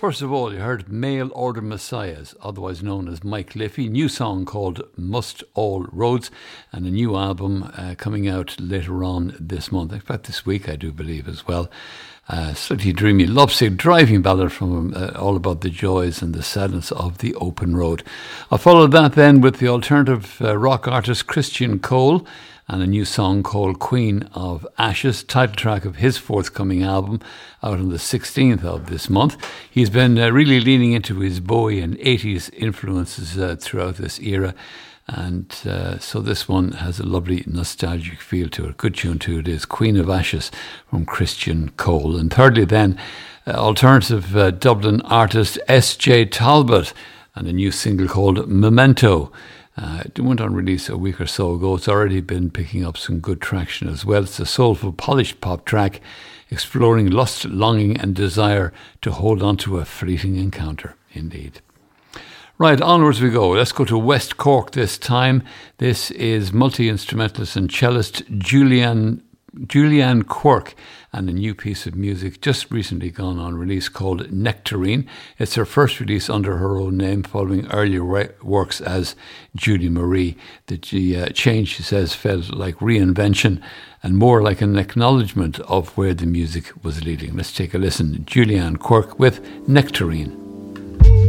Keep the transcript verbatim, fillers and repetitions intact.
First of all, you heard Mail Order Messiahs, otherwise known as Mike Liffey, new song called Must All Roads, and a new album uh, coming out later on this month. In fact, this week, I do believe as well. Uh, slightly dreamy, lovesick driving ballad from him, uh, all about the joys and the sadness of the open road. I followed that then with the alternative uh, rock artist Christian Cole, and a new song called Queen of Ashes, title track of his forthcoming album out on the sixteenth of this month. He's been uh, really leaning into his Bowie and eighties influences uh, throughout this era, and uh, so this one has a lovely nostalgic feel to it. Good tune too it is, Queen of Ashes from Christian Cole. And thirdly then, uh, alternative uh, Dublin artist S J Talbot and a new single called Memento. Uh, it went on release a week or so ago. It's already been picking up some good traction as well. It's a soulful, polished pop track exploring lust, longing and desire to hold on to a fleeting encounter, indeed. Right, onwards we go. Let's go to West Cork this time. This is multi-instrumentalist and cellist Julianne Julianne Quirk, and a new piece of music just recently gone on release called Nectarine. It's her first release under her own name following earlier works as Judy Marie. The uh, change, she says, felt like reinvention and more like an acknowledgement of where the music was leading. Let's take a listen. Julianne Quirk with Nectarine.